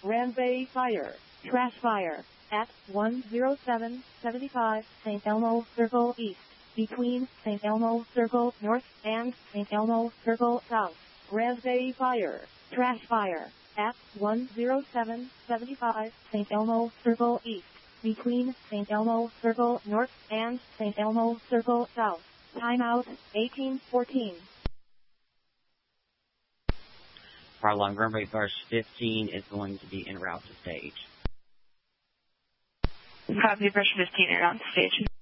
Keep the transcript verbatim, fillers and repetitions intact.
Ramsay Fire. Trash fire. At one oh seven seventy-five Saint Elmo Circle East. Between Saint Elmo Circle North and Saint Elmo Circle South. Ramsay Fire. Trash fire. At one oh seven seventy-five Saint Elmo Circle East. Between Saint Elmo Circle North and Saint Elmo Circle South. Timeout eighteen fourteen. Car along runway verse fifteen is going to be en route to stage. Copy, verse fifteen en route to stage.